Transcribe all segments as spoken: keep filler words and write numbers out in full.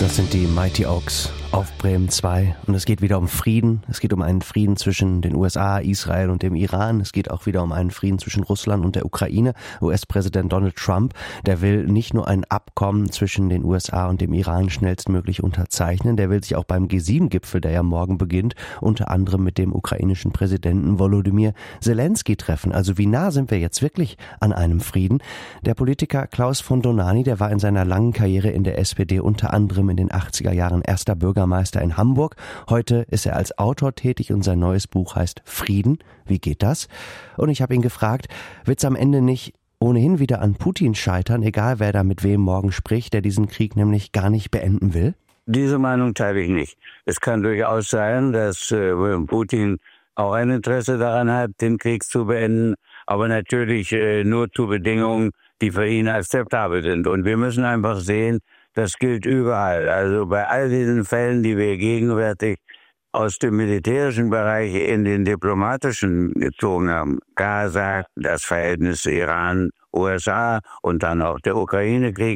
Das sind die Mighty Oaks auf Bremen zwei und es geht wieder um Frieden. Es geht um einen Frieden zwischen den U S A, Israel und dem Iran. Es geht auch wieder um einen Frieden zwischen Russland und der Ukraine. U S-Präsident Donald Trump, der will nicht nur ein Abkommen zwischen den U S A und dem Iran schnellstmöglich unterzeichnen, der will sich auch beim G sieben Gipfel, der ja morgen beginnt, unter anderem mit dem ukrainischen Präsidenten Volodymyr Zelensky treffen. Also wie nah sind wir jetzt wirklich an einem Frieden? Der Politiker Klaus von Dohnanyi, der war in seiner langen Karriere in der S P D unter anderem in den achtziger Jahren erster Bürgermeister in Hamburg. Heute ist er als Autor tätig und sein neues Buch heißt Frieden. Wie geht das? Und ich habe ihn gefragt, wird es am Ende nicht ohnehin wieder an Putin scheitern, egal wer da mit wem morgen spricht, der diesen Krieg nämlich gar nicht beenden will? Diese Meinung teile ich nicht. Es kann durchaus sein, dass äh, Putin auch ein Interesse daran hat, den Krieg zu beenden, aber natürlich äh, nur zu Bedingungen, die für ihn akzeptabel sind. Und wir müssen einfach sehen, das gilt überall. Also bei all diesen Fällen, die wir gegenwärtig aus dem militärischen Bereich in den diplomatischen gezogen haben, Gaza, das Verhältnis Iran-U S A und dann auch der Ukraine-Krieg,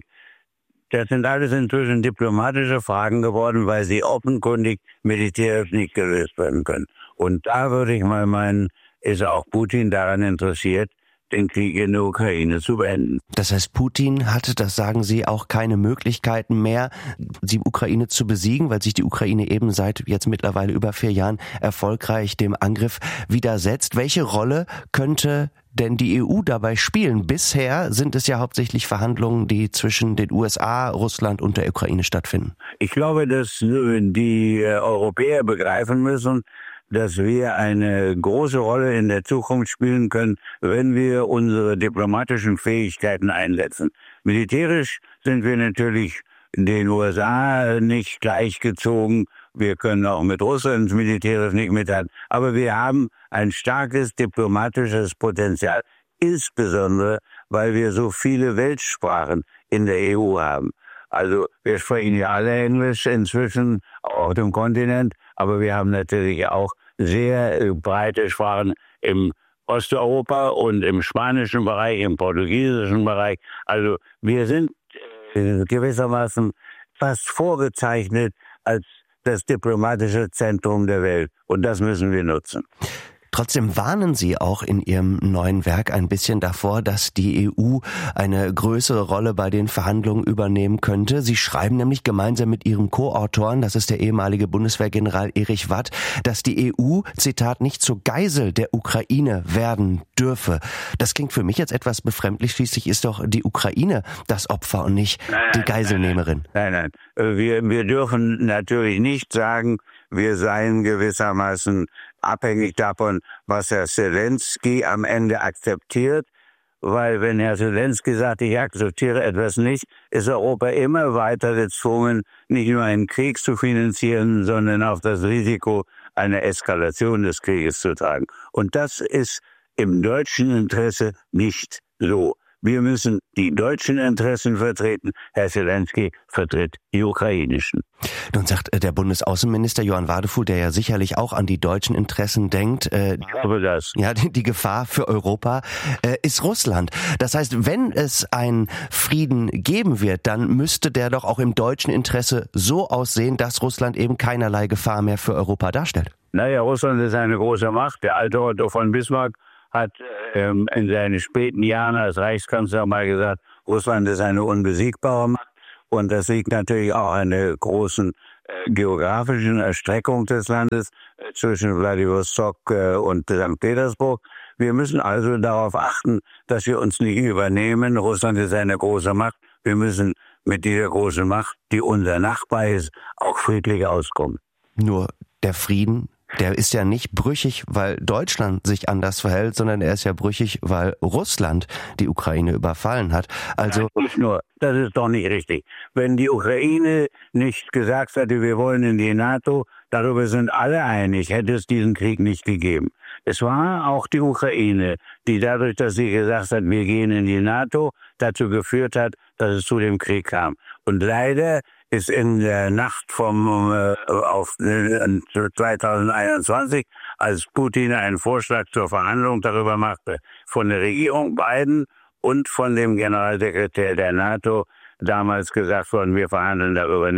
das sind alles inzwischen diplomatische Fragen geworden, weil sie offenkundig militärisch nicht gelöst werden können. Und da würde ich mal meinen, ist auch Putin daran interessiert, den Krieg in der Ukraine zu beenden. Das heißt, Putin hatte, das sagen Sie, auch keine Möglichkeiten mehr, die Ukraine zu besiegen, weil sich die Ukraine eben seit jetzt mittlerweile über vier Jahren erfolgreich dem Angriff widersetzt. Welche Rolle könnte denn die E U dabei spielen? Bisher sind es ja hauptsächlich Verhandlungen, die zwischen den U S A, Russland und der Ukraine stattfinden. Ich glaube, dass die Europäer begreifen müssen, dass wir eine große Rolle in der Zukunft spielen können, wenn wir unsere diplomatischen Fähigkeiten einsetzen. Militärisch sind wir natürlich den U S A nicht gleichgezogen. Wir können auch mit Russland militärisch nicht mithalten. Aber wir haben ein starkes diplomatisches Potenzial, insbesondere weil wir so viele Weltsprachen in der E U haben. Also wir sprechen ja alle Englisch inzwischen, auch auf dem Kontinent, aber wir haben natürlich auch sehr breite Sprachen im Osteuropa und im spanischen Bereich, im portugiesischen Bereich. Also wir sind äh, gewissermaßen fast vorgezeichnet als das diplomatische Zentrum der Welt. Und das müssen wir nutzen. Trotzdem warnen Sie auch in Ihrem neuen Werk ein bisschen davor, dass die E U eine größere Rolle bei den Verhandlungen übernehmen könnte. Sie schreiben nämlich gemeinsam mit Ihrem Co-Autoren, das ist der ehemalige Bundeswehrgeneral Erich Watt, dass die E U, Zitat, nicht zur Geisel der Ukraine werden dürfe. Das klingt für mich jetzt etwas befremdlich. Schließlich ist doch die Ukraine das Opfer und nicht nein, die nein, Geiselnehmerin. Nein, nein. nein. Wir, wir dürfen natürlich nicht sagen, wir seien gewissermaßen abhängig davon, was Herr Zelensky am Ende akzeptiert, weil wenn Herr Zelensky sagt, ich akzeptiere etwas nicht, ist Europa immer weiter gezwungen, nicht nur einen Krieg zu finanzieren, sondern auch das Risiko einer Eskalation des Krieges zu tragen. Und das ist im deutschen Interesse nicht so. Wir müssen die deutschen Interessen vertreten. Herr Zelensky vertritt die ukrainischen. Nun sagt der Bundesaußenminister Johann Wadefuhl, der ja sicherlich auch an die deutschen Interessen denkt, äh, ich glaube das. Ja, die, die Gefahr für Europa äh, ist Russland. Das heißt, wenn es einen Frieden geben wird, dann müsste der doch auch im deutschen Interesse so aussehen, dass Russland eben keinerlei Gefahr mehr für Europa darstellt. Naja, Russland ist eine große Macht. Der alte Otto von Bismarck hat ähm, in seinen späten Jahren als Reichskanzler mal gesagt, Russland ist eine unbesiegbare Macht. Und das liegt natürlich auch an der großen äh, geografischen Erstreckung des Landes äh, zwischen Wladiwostok äh, und Sankt Petersburg. Wir müssen also darauf achten, dass wir uns nicht übernehmen. Russland ist eine große Macht. Wir müssen mit dieser großen Macht, die unser Nachbar ist, auch friedlich auskommen. Nur der Frieden, der ist ja nicht brüchig, weil Deutschland sich anders verhält, sondern er ist ja brüchig, weil Russland die Ukraine überfallen hat. Also Nein, nicht nur. Das ist doch nicht richtig. Wenn die Ukraine nicht gesagt hätte, wir wollen in die NATO, darüber sind alle einig, hätte es diesen Krieg nicht gegeben. Es war auch die Ukraine, die dadurch, dass sie gesagt hat, wir gehen in die NATO, dazu geführt hat, dass es zu dem Krieg kam. Und leider ist in der Nacht vom äh, auf äh, zweitausendeinundzwanzig, als Putin einen Vorschlag zur Verhandlung darüber machte, von der Regierung Biden und von dem Generalsekretär der NATO damals gesagt worden, wir verhandeln darüber nicht.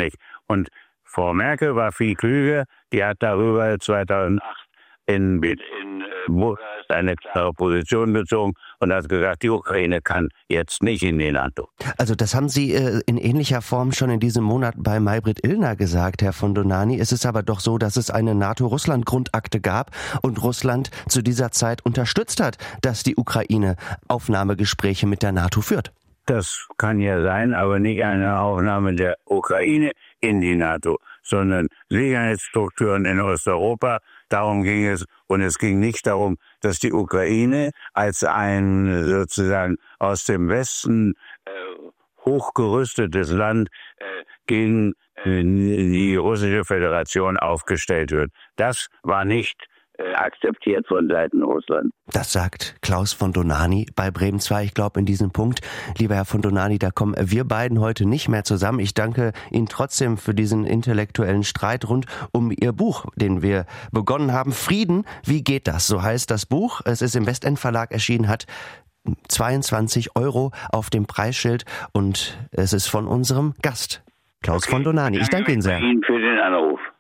Und Frau Merkel war viel klüger, die hat darüber zweitausendacht in, in Bukarest eine klare Position bezogen und hat gesagt, die Ukraine kann jetzt nicht in die NATO. Also das haben Sie äh, in ähnlicher Form schon in diesem Monat bei Maybrit Illner gesagt, Herr von Donani. Es ist aber doch so, dass es eine NATO-Russland-Grundakte gab und Russland zu dieser Zeit unterstützt hat, dass die Ukraine Aufnahmegespräche mit der NATO führt. Das kann ja sein, aber nicht eine Aufnahme der Ukraine in die NATO, sondern Sicherheitsstrukturen in Osteuropa. Darum ging es. Und es ging nicht darum, dass die Ukraine als ein sozusagen aus dem Westen äh, hochgerüstetes Land äh, gegen äh, die russische Föderation aufgestellt wird. Das war nicht akzeptiert von Seiten Russland. Das sagt Klaus von Donani bei Bremen zwei. Ich glaube, in diesem Punkt, lieber Herr von Donani, da kommen wir beiden heute nicht mehr zusammen. Ich danke Ihnen trotzdem für diesen intellektuellen Streit rund um Ihr Buch, den wir begonnen haben. Frieden, wie geht das? So heißt das Buch. Es ist im Westend Verlag erschienen, hat zweiundzwanzig Euro auf dem Preisschild und es ist von unserem Gast, Klaus okay. von Donani. Ich danke Ihnen sehr. Ihnen für den Anruf.